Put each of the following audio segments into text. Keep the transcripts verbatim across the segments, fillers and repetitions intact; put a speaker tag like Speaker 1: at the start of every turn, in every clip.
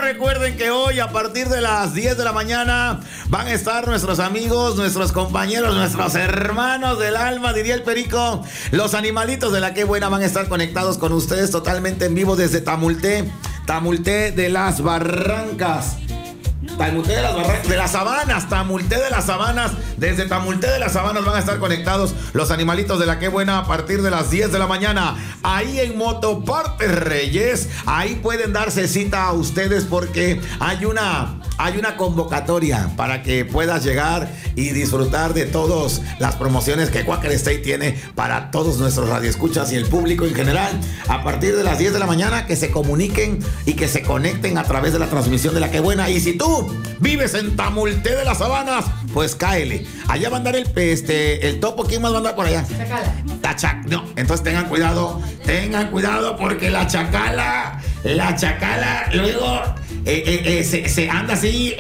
Speaker 1: recuerden que hoy a partir de las diez de la mañana van a estar nuestros amigos, nuestros compañeros, nuestros hermanos del alma, diría el Perico. Los animalitos de la Qué Buena van a estar conectados con ustedes totalmente en vivo desde Tamulté, Tamulté de las Barrancas. Tamulté de las Barrancas, de las Sabanas, Tamulté de las Sabanas, desde Tamulté de las Sabanas van a estar conectados los animalitos de la Qué Buena a partir de las diez de la mañana. Ahí en Motopartes Reyes, ahí pueden darse cita a ustedes porque hay una, hay una convocatoria para que puedas llegar y disfrutar de todas las promociones que Quaker State tiene para todos nuestros radioescuchas y el público en general. A partir de las diez de la mañana que se comuniquen y que se conecten a través de la transmisión de la Qué Buena. Y si tú vives en Tamulté de las Sabanas, pues cáele. Allá va a andar el, este, el topo. ¿Quién más va a andar por allá?
Speaker 2: Chacala.
Speaker 1: La chac, no, entonces tengan cuidado, tengan cuidado porque la chacala, la chacala luego eh, eh, eh, se, se anda así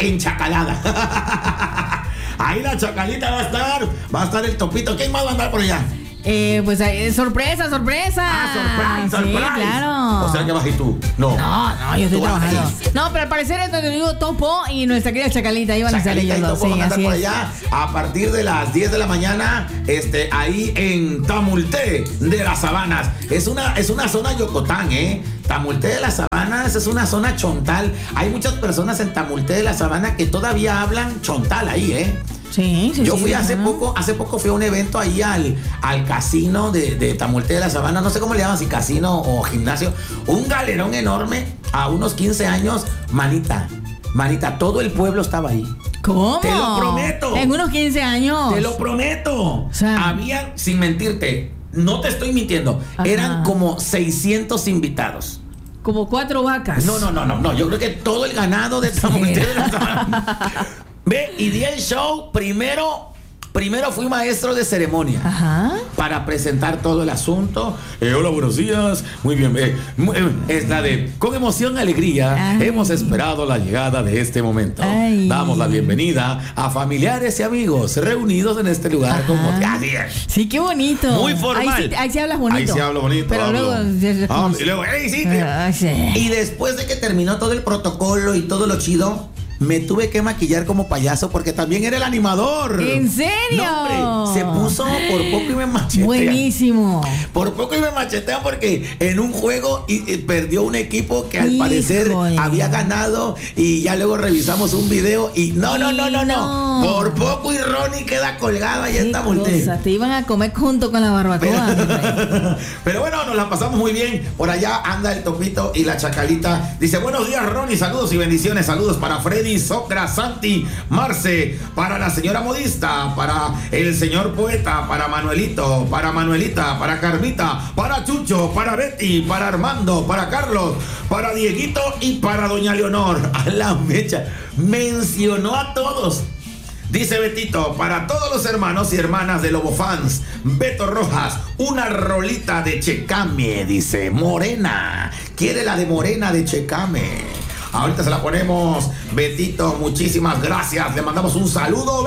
Speaker 1: enchacalada. Ahí la chacalita va a estar, va a estar el topito. ¿Quién más va a andar por allá?
Speaker 2: Eh, pues eh, sorpresa, sorpresa.
Speaker 1: Ah, surprise, surprise.
Speaker 2: Sí, claro.
Speaker 1: O sea que vas y tú. No.
Speaker 2: No, no, yo estoy
Speaker 1: Tú vas
Speaker 2: trabajando.
Speaker 1: ahí.
Speaker 2: No, pero al parecer es donde digo Topo y nuestra querida Chacalita. Iban a ser
Speaker 1: Chacalita
Speaker 2: ellos
Speaker 1: y
Speaker 2: dos.
Speaker 1: Topo
Speaker 2: Sí,
Speaker 1: van a andar
Speaker 2: así
Speaker 1: por
Speaker 2: es.
Speaker 1: allá a partir de las diez de la mañana, este, ahí en Tamulté de las Sabanas. Es una, es una zona Yocotán, ¿eh? Tamulté de las Sabanas es una zona chontal. Hay muchas personas en Tamulté de las Sabanas que todavía hablan chontal ahí, ¿eh?
Speaker 2: Sí, sí,
Speaker 1: Yo
Speaker 2: sí,
Speaker 1: fui hace
Speaker 2: ¿no?
Speaker 1: poco, hace poco fui a un evento ahí al, al casino de, de Tamulté de la Sabana, no sé cómo le llaman, si casino o gimnasio, un galerón enorme, a unos quince años, manita, manita, todo el pueblo estaba ahí.
Speaker 2: ¿Cómo?
Speaker 1: Te lo prometo.
Speaker 2: En unos quince años.
Speaker 1: Te lo prometo.
Speaker 2: O sea,
Speaker 1: habían, sin mentirte, no te estoy mintiendo,
Speaker 2: Ajá.
Speaker 1: eran como seiscientos invitados.
Speaker 2: Como cuatro vacas.
Speaker 1: No, no, no, no, no, yo creo que todo el ganado de Tamulté de la Sabana. Ve, y di el show, primero, primero fui maestro de ceremonia.
Speaker 2: Ajá.
Speaker 1: Para presentar todo el asunto. Eh, hola, buenos días. Muy bien. Eh, muy, eh, es la de, con emoción y alegría,
Speaker 2: Ay.
Speaker 1: hemos esperado la llegada de este momento.
Speaker 2: Ay.
Speaker 1: Damos la bienvenida a familiares y amigos reunidos en este lugar.
Speaker 2: Ajá.
Speaker 1: Como así es.
Speaker 2: Sí, qué bonito.
Speaker 1: Muy formal.
Speaker 2: Ahí sí, ahí sí hablas bonito.
Speaker 1: Ahí sí hablo bonito.
Speaker 2: Pero
Speaker 1: hablo.
Speaker 2: luego.
Speaker 1: Ah, y luego, ¡ey, sí! te-
Speaker 2: Ah, sí.
Speaker 1: Y después de que terminó todo el protocolo y todo lo chido, me tuve que maquillar como payaso porque también era el animador.
Speaker 2: ¿En serio?
Speaker 1: No, hombre, se puso por poco y me machetea.
Speaker 2: Buenísimo.
Speaker 1: Por poco y me machetean porque en un juego y, y perdió un equipo que al
Speaker 2: Híjole.
Speaker 1: parecer había ganado y ya luego revisamos un video y no, no, no, no, no.
Speaker 2: No.
Speaker 1: Por poco y Ronnie queda colgado ahí
Speaker 2: Qué
Speaker 1: en Tamulté.
Speaker 2: cosa, te iban a comer junto con la barbacoa. mi rey.
Speaker 1: Pero bueno, nos la pasamos muy bien. Por allá anda el Topito y la Chacalita. Dice, buenos días, Ronnie, saludos y bendiciones. Saludos para Freddy, Socra, Santi, Marce, para la señora modista, para el señor poeta, para Manuelito, para Manuelita, para Carmita, para Chucho, para Betty, para Armando, para Carlos, para Dieguito y para doña Leonor. A la mecha, mencionó a todos. Dice Betito, para todos los hermanos y hermanas de Lobo Fans, Beto Rojas, una rolita de Checame, dice Morena. Quiere la de Morena de Checame. Ahorita se la ponemos, Betito, muchísimas gracias. Le mandamos un saludo,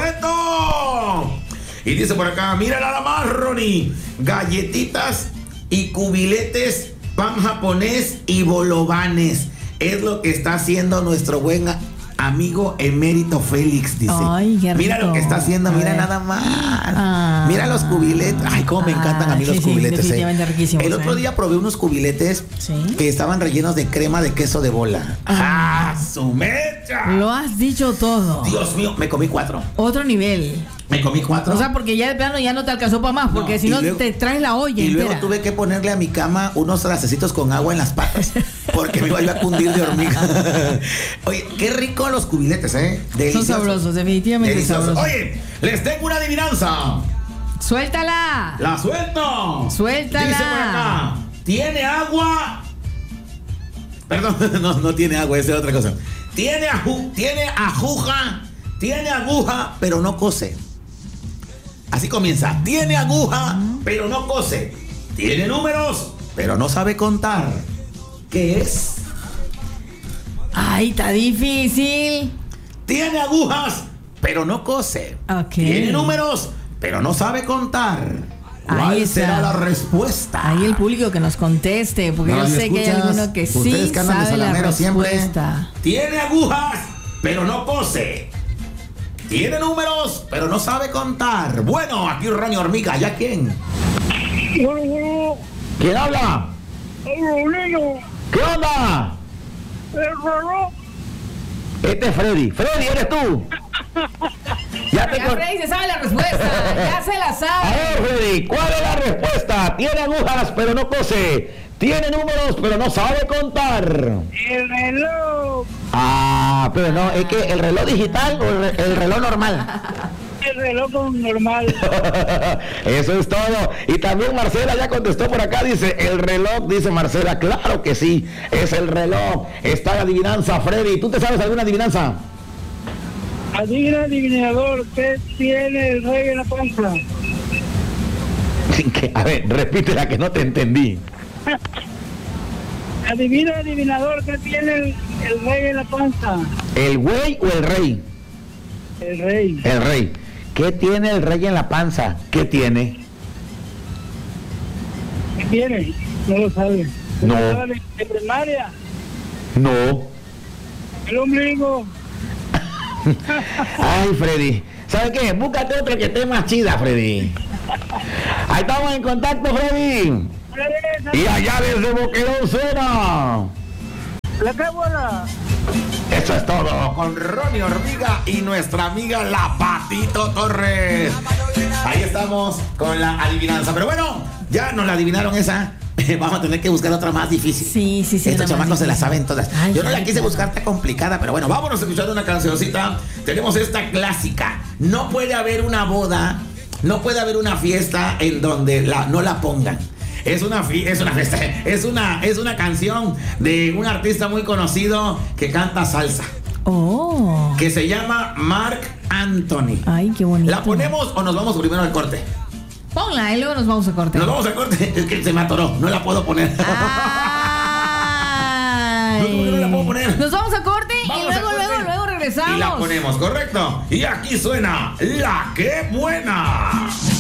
Speaker 1: Beto. Y dice por acá, mira nada más, Ronnie, galletitas y cubiletes, pan japonés y bolovanes. Es lo que está haciendo nuestro buen amigo emérito Félix, dice.
Speaker 2: Ay, qué
Speaker 1: mira
Speaker 2: rico.
Speaker 1: lo que está haciendo,
Speaker 2: A
Speaker 1: mira
Speaker 2: ver.
Speaker 1: nada más.
Speaker 2: Ah.
Speaker 1: Mira los cubiletes. Ay, cómo me encantan a mí
Speaker 2: Ah,
Speaker 1: los
Speaker 2: sí, sí,
Speaker 1: cubiletes. eh.
Speaker 2: definitivamente riquísimos,
Speaker 1: El otro
Speaker 2: eh.
Speaker 1: día probé unos cubiletes
Speaker 2: Sí.
Speaker 1: que estaban rellenos de crema de queso de bola. ¡Ah, su mecha!
Speaker 2: Lo has dicho todo.
Speaker 1: Dios mío, me comí cuatro.
Speaker 2: Otro nivel.
Speaker 1: Me comí cuatro.
Speaker 2: O sea, porque ya de plano ya no te alcanzó para más, porque
Speaker 1: No,
Speaker 2: si
Speaker 1: y
Speaker 2: no
Speaker 1: luego-
Speaker 2: te traes la olla
Speaker 1: Y luego
Speaker 2: entera.
Speaker 1: tuve que ponerle a mi cama unos trastecitos con agua en las patas porque me iba a cundir de hormiga. Oye, qué rico los cubiletes, ¿eh?
Speaker 2: Son
Speaker 1: Deliciosos.
Speaker 2: sabrosos, definitivamente
Speaker 1: Deliciosos.
Speaker 2: sabrosos.
Speaker 1: Oye, les tengo una adivinanza.
Speaker 2: ¡Suéltala!
Speaker 1: La suelto.
Speaker 2: Suéltala.
Speaker 1: Dice por acá, ¿tiene agua? Perdón, no, no tiene agua, esa es otra cosa. Tiene, aju tiene aguja, tiene aguja, pero no cose. Así comienza. Tiene aguja, pero no cose. Tiene números, pero no sabe contar. ¿Qué es?
Speaker 2: Ay, está difícil.
Speaker 1: Tiene agujas, pero no cose.
Speaker 2: Ok.
Speaker 1: Tiene números, pero no sabe contar. ¿Cuál
Speaker 2: Ahí
Speaker 1: será
Speaker 2: está.
Speaker 1: la respuesta?
Speaker 2: Ahí el público que nos conteste, porque yo
Speaker 1: Radio
Speaker 2: sé que hay
Speaker 1: escuchas,
Speaker 2: alguno que
Speaker 1: ustedes
Speaker 2: sí
Speaker 1: que andan de
Speaker 2: sabe la
Speaker 1: salamero siempre.
Speaker 2: respuesta.
Speaker 1: Tiene agujas, pero no cose. Tiene números, pero no sabe contar. Bueno, aquí Ronnie Hormiga, ¿ya quién?
Speaker 3: ¿Quién habla?
Speaker 4: El
Speaker 3: ¿Qué onda?
Speaker 4: reloj.
Speaker 3: Este es Freddy. Freddy, ¿eres tú? Ya te
Speaker 2: Ya
Speaker 3: con...
Speaker 2: Freddy se sabe la respuesta, ya se la
Speaker 3: A
Speaker 2: sabe.
Speaker 3: ver, Freddy, ¿cuál es la respuesta? Tiene agujas, pero no cose. Tiene números, pero no sabe contar.
Speaker 4: El reloj.
Speaker 3: Ah, pero no, es que el reloj digital o el, re- el reloj normal.
Speaker 4: El reloj normal.
Speaker 3: Eso es todo. Y también Marcela ya contestó por acá, dice, el reloj, dice Marcela, claro que sí, es el reloj. Está la adivinanza, Freddy. ¿Tú te sabes alguna adivinanza?
Speaker 4: Adivina, adivinador, ¿qué tiene el rey en la panza?
Speaker 3: Que- A ver, repítela que no te entendí.
Speaker 4: Adivina, adivinador, ¿qué tiene el, el rey en la panza?
Speaker 3: ¿El güey o el rey?
Speaker 4: El rey.
Speaker 3: El rey. ¿Qué tiene el rey en la panza? ¿Qué tiene?
Speaker 4: ¿Qué tiene? No lo sabe.
Speaker 3: No.
Speaker 4: lo sabe? ¿De primaria?
Speaker 3: No.
Speaker 4: El ombligo.
Speaker 3: Ay, Freddy. ¿Sabes qué? Búscate otra que esté más chida, Freddy. Ahí estamos en contacto, Freddy. Y allá desde Boquerón suena.
Speaker 4: La que buena.
Speaker 3: Eso es todo.
Speaker 1: Con Ronnie Hormiga y nuestra amiga La Patito Torres. Ahí estamos con la adivinanza. Pero bueno, ya nos la adivinaron esa. Vamos a tener que buscar otra más difícil.
Speaker 2: Sí, sí, sí.
Speaker 1: Estos
Speaker 2: una más
Speaker 1: chamacos se la
Speaker 2: difícil.
Speaker 1: saben todas.
Speaker 2: Ay,
Speaker 1: Yo no la
Speaker 2: ay,
Speaker 1: quise
Speaker 2: claro.
Speaker 1: buscar tan complicada, pero bueno, vámonos a escuchar una cancioncita. Tenemos esta clásica. No puede haber una boda, no puede haber una fiesta en donde la, no la pongan. Es una, fi- es una fiesta, es una, es una canción de un artista muy conocido que canta salsa,
Speaker 2: Oh.
Speaker 1: que se llama Marc Anthony.
Speaker 2: Ay, qué bonito.
Speaker 1: ¿La ponemos o nos vamos primero al corte?
Speaker 2: Ponla y luego nos vamos a cortar.
Speaker 1: Nos vamos al corte, es que se me atoró, no la puedo poner.
Speaker 2: Ay.
Speaker 1: No, ¿cómo que no la puedo poner?
Speaker 2: Nos vamos a corte
Speaker 1: Vamos
Speaker 2: y luego,
Speaker 1: a corte.
Speaker 2: luego, luego regresamos.
Speaker 1: Y la ponemos, correcto. Y aquí suena La Que Buena.